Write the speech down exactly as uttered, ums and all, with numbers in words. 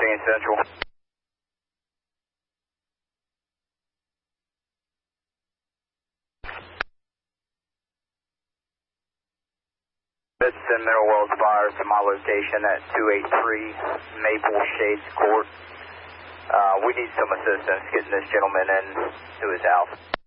sixteen Central. It's in Middle Wells Fire to my location at two eighty-three Maple Shades Court. Uh, we need some assistance getting this gentleman in to his house.